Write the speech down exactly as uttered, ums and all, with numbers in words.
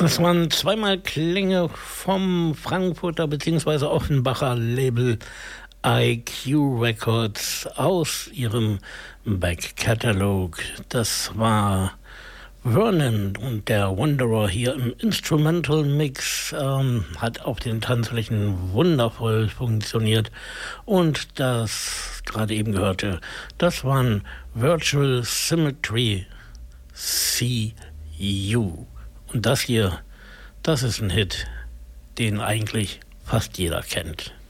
Das waren zweimal Klänge vom Frankfurter bzw. Offenbacher Label I Q Records aus ihrem Back-Catalog. Das war Vernon und der Wanderer hier im Instrumental Mix, ähm, hat auf den Tanzflächen wundervoll funktioniert. Und das gerade eben gehörte, das waren Virtual Symmetry C U. Und das hier, das ist ein Hit, den eigentlich fast jeder kennt.